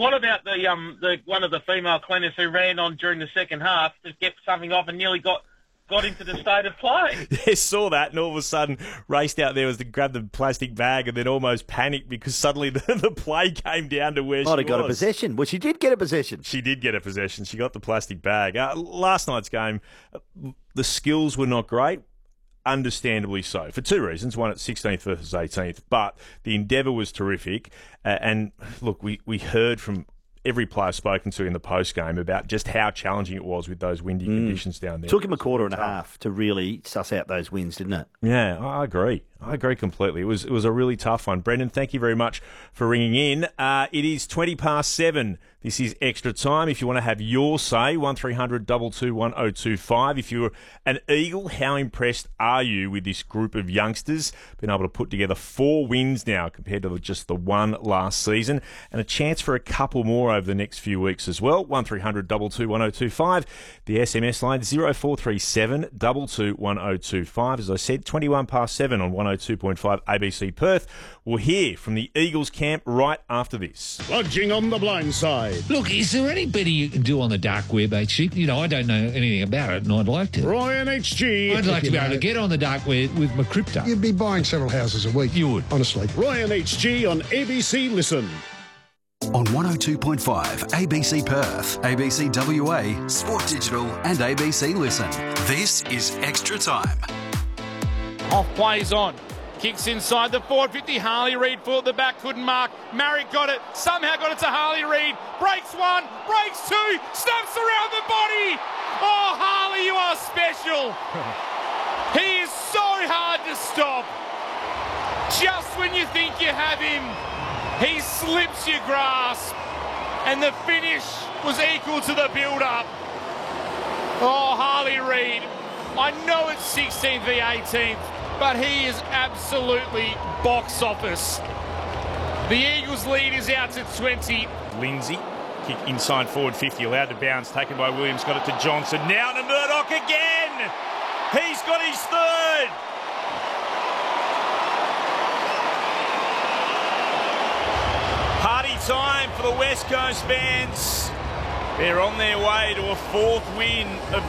what about the one of the female cleaners who ran on during the second half to get something off and nearly got into the state of play? Yeah, saw that and all of a sudden raced out there was to grab the plastic bag and then almost panicked because suddenly the play came down to where she was. Got a possession. Well, she did get a possession. She did get a possession. She got the plastic bag. Last night's game, the skills were not great. Understandably so, for two reasons. One, it's 16th versus 18th, but the endeavour was terrific. And look, we heard from every player spoken to in the post-game about just how challenging it was with those windy conditions down there. Took him a quarter and a half to really suss out those wins, didn't it? Yeah, I agree. I agree completely. It was a really tough one. Brendan, thank you very much for ringing in. It is 7:20. This is Extra Time. If you want to have your say, 1300 221 1025. If you're an Eagle, how impressed are you with this group of youngsters? Been able to put together 4 wins now compared to just the one last season, and a chance for a couple more over the next few weeks as well. 1300 221 1025. The SMS line 0437 221 1025. As I said, 7:21 on 102.5 ABC Perth. We'll hear from the Eagles camp right after this. Lodging on the blind side. Look, is there any better you can do on the dark web, HG? You know, I don't know anything about it, and I'd like to. Ryan HG. I'd like to be able to get on the dark web with my crypto. You'd be buying several houses a week. You would. Honestly. Ryan HG on ABC Listen. On 102.5 ABC Perth, ABC WA, Sport Digital and ABC Listen. This is Extra Time. Off plays on. Kicks inside the forward 50. Harley Reid full at the back. Couldn't mark. Marrick got it. Somehow got it to Harley Reid. Breaks one. Breaks two. Snaps around the body. Oh, Harley, you are special. He is so hard to stop. Just when you think you have him, he slips your grasp. And the finish was equal to the build-up. Oh, Harley Reid. I know it's 16th v 18th, but he is absolutely box office. The Eagles lead is out to 20. Lindsay, kick inside forward 50, allowed to bounce, taken by Williams, got it to Johnson. Now to Murdoch again. He's got his third. Party time for the West Coast fans. They're on their way to a 4th win of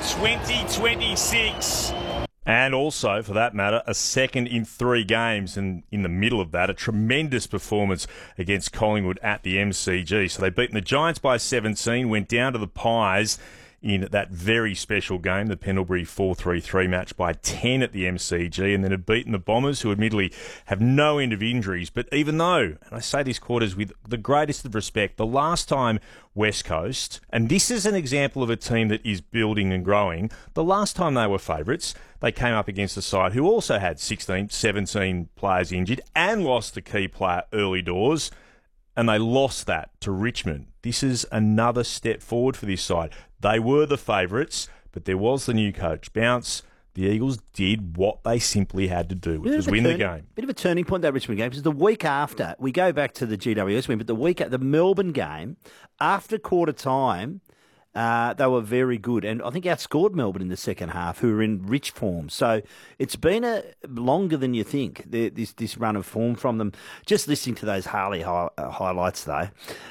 2026. And also, for that matter, a second in 3 games. And in the middle of that, a tremendous performance against Collingwood at the MCG. So they've beaten the Giants by 17, went down to the Pies in that very special game, the Pendlebury 4-3-3 match, by 10 at the MCG, and then had beaten the Bombers, who admittedly have no end of injuries. But even though, and I say these quarters with the greatest of respect, the last time West Coast, and this is an example of a team that is building and growing, the last time they were favourites, they came up against a side who also had 16, 17 players injured and lost a key player early doors, and they lost that to Richmond. This is another step forward for this side. They were the favourites, but there was the new coach bounce. The Eagles did what they simply had to do, which was win the game. Bit of a turning point, that Richmond game, because the week after, we go back to the GWS win, but the Melbourne game, after quarter time, they were very good, and I think outscored Melbourne in the second half, who were in rich form. So it's been longer than you think, this run of form from them. Just listening to those Harley highlights, though,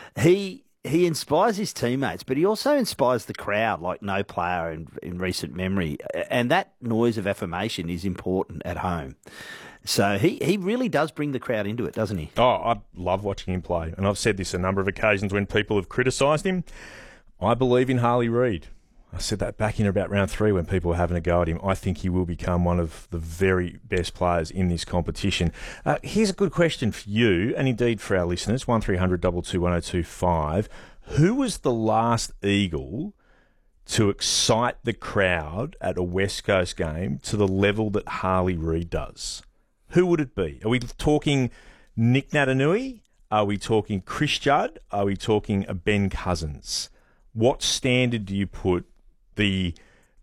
he inspires his teammates, but he also inspires the crowd like no player in recent memory. And that noise of affirmation is important at home. So he really does bring the crowd into it, doesn't he? Oh, I love watching him play. And I've said this a number of occasions when people have criticised him. I believe in Harley Reid. I said that back in about round 3 when people were having a go at him. I think he will become one of the very best players in this competition. Here's a good question for you, and indeed for our listeners, 1300 221 1025. Who was the last Eagle to excite the crowd at a West Coast game to the level that Harley Reid does? Who would it be? Are we talking Nick Naitanui? Are we talking Chris Judd? Are we talking a Ben Cousins? What standard do you put the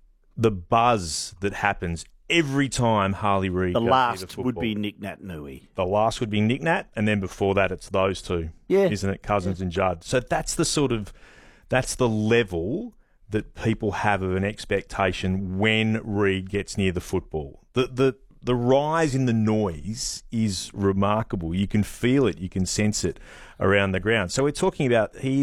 buzz that happens every time Harley Reid goes near the last football? would be Nick Naitanui. The last would be Nick Nat, and then before that it's those two, isn't it? Cousins and Judd. So that's the level that people have of an expectation when Reid gets near the football. The rise in the noise is remarkable. You can feel it, you can sense it around the ground. So we're talking about